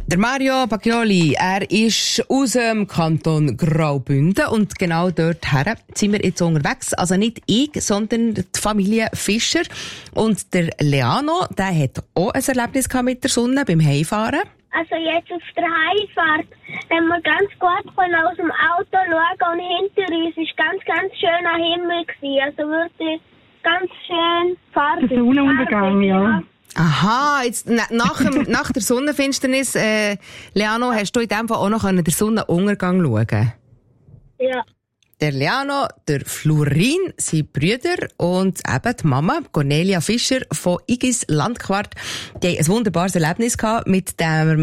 Der Mario Baglioli, er ist aus dem Kanton Graubünden und genau dorthin sind wir jetzt unterwegs. Also nicht ich, sondern die Familie Fischer. Und der Leano, der hat auch ein Erlebnis gehabt mit der Sonne beim Heimfahren. Also jetzt auf der Heimfahrt haben wir ganz gut von aus dem Auto schauen und hinter uns war ganz schöner Himmel gewesen. Also wirklich ganz schön farbig. Der Sonnenuntergang, ja. Aha, jetzt nach der Sonnenfinsternis, Leano, hast du in dem Fall auch noch den Sonnenuntergang schauen? Ja. Der Leano, der Florin, seine Brüder und eben die Mama, Cornelia Fischer von Igis Landquart, die haben ein wunderbares Erlebnis gehabt mit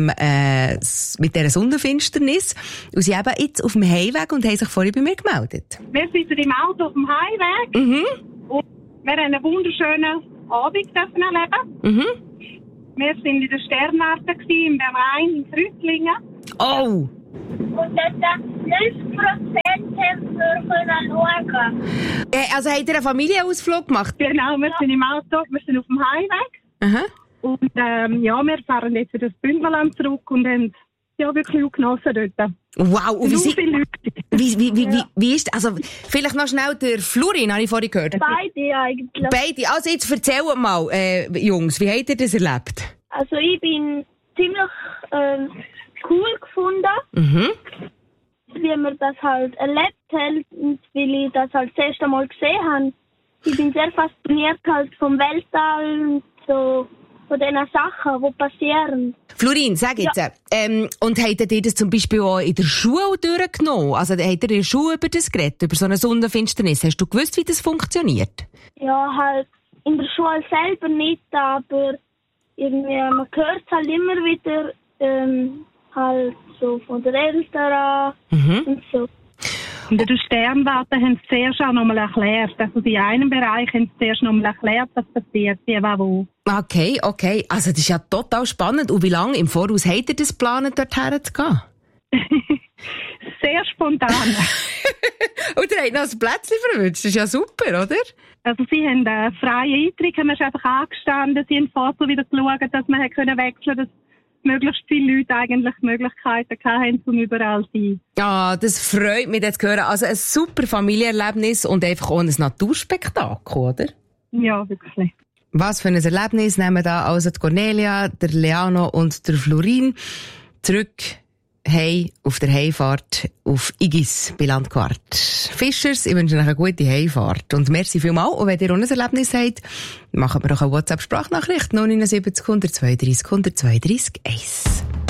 dieser Sonnenfinsternis. Und sie eben jetzt auf dem Heimweg und haben sich vorhin bei mir gemeldet. Wir sitzen im Auto auf dem Heimweg und wir haben einen wunderschönen Abend erleben. Wir waren in der Sternwarte im Rhein, in Rüttlingen. Oh! Und dort 90% haben wir schauen. Also habt ihr einen Familienausflug gemacht? Genau, wir sind im Auto, wir sind auf dem Heimweg. Aha. Und wir fahren jetzt in das Bündnerland zurück und haben wirklich auch genossen dort. Wow, und viele Leute. wie ist, also, vielleicht noch schnell der Florin, habe ich vorhin gehört. Beide eigentlich. Beide, also jetzt erzählt mal, Jungs, wie habt ihr das erlebt? Also ich bin ziemlich cool gefunden, wie wir das halt erlebt haben und weil ich das halt das erste Mal gesehen habe. Ich bin sehr fasziniert halt vom Weltall und so von den Sachen, die passieren. Florin, sag jetzt, und habt ihr das zum Beispiel auch in der Schule durchgenommen? Also habt ihr in der Schule über das geredet, über so eine Sonnenfinsternis? Hast du gewusst, wie das funktioniert? Ja, halt in der Schule selber nicht, aber irgendwie, man hört es halt immer wieder halt so von den Eltern und so. Und in der Sternwarte haben sie zuerst auch nochmal erklärt. Also in einem Bereich haben sie zuerst nochmal erklärt, was passiert, wie wo. Okay. Also das ist ja total spannend. Und wie lange im Voraus habt ihr das geplant, dorthin zu gehen? Sehr spontan. Und ihr habt noch ein Plätzchen verwünscht. Das ist ja super, oder? Also sie haben freien Eintritt, haben wir einfach angestanden, sie haben vorher wieder geschaut, dass man wechseln konnte, möglichst viele Leute eigentlich die Möglichkeiten hatten, um überall zu sein. Ja, das freut mich, das zu hören. Also ein super Familienerlebnis und einfach auch ein Naturspektakel, oder? Ja, wirklich. Was für ein Erlebnis nehmen da also die Cornelia, der Leano und der Florin zurück auf der Heimfahrt auf Igis bei Landquart. Fischers, ich wünsche euch eine gute Heimfahrt. Und merci vielmals. Und wenn ihr auch ein Erlebnis habt, machen wir doch eine WhatsApp-Sprachnachricht 079 132 132 1.